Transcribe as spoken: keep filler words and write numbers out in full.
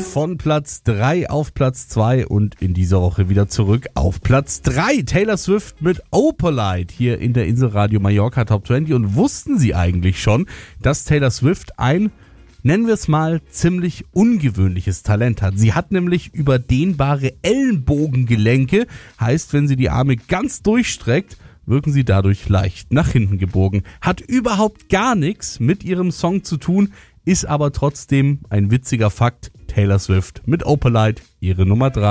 von Platz drei auf Platz zwei und in dieser Woche wieder zurück auf Platz drei. Taylor Swift mit Opalite hier in der Inselradio Mallorca Top zwanzig. Und wussten Sie eigentlich schon, dass Taylor Swift ein, nennen wir es mal, ziemlich ungewöhnliches Talent hat? Sie hat nämlich überdehnbare Ellenbogengelenke, heißt, wenn sie die Arme ganz durchstreckt, wirken sie dadurch leicht nach hinten gebogen. Hat überhaupt gar nichts mit ihrem Song zu tun, ist aber trotzdem ein witziger Fakt. Taylor Swift mit Opalite, ihre Nummer drei.